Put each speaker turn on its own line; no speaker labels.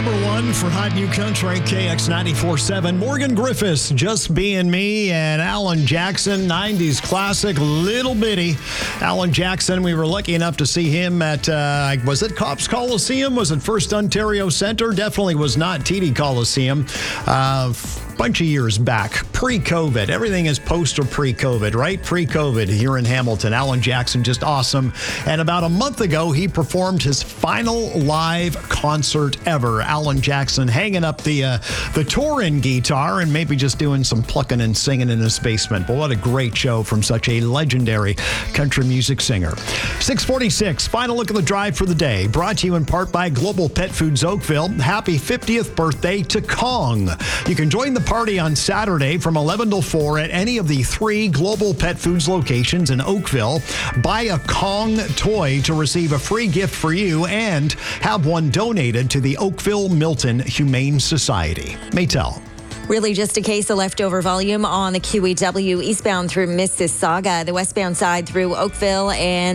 Number one for Hot New Country, KX 94.7. Morgan Griffiths, Just Being Me, and Alan Jackson, 90s classic, Little Bitty. Alan Jackson, we were lucky enough to see him at, was it Copps Coliseum? Was it First Ontario Centre? Definitely was not TD Coliseum. Bunch of years back, pre-COVID. Everything is post or pre-COVID, right? Pre-COVID here in Hamilton. Alan Jackson, just awesome. And about a month ago, he performed his final live concert ever. Alan Jackson hanging up the touring guitar and maybe just doing some plucking and singing in his basement. But what a great show from such a legendary country music singer. 6:46, final look at the drive for the day. Brought to you in part by Global Pet Foods Oakville. Happy 50th birthday to Kong. You can join the party on Saturday from 11 till 4 at any of the 3 Global Pet Foods locations in Oakville. Buy a Kong toy to receive a free gift for you and have one donated to the Oakville Milton Humane Society. Maytel.
Really just a case of leftover volume on the QEW eastbound through Mississauga, the westbound side through Oakville and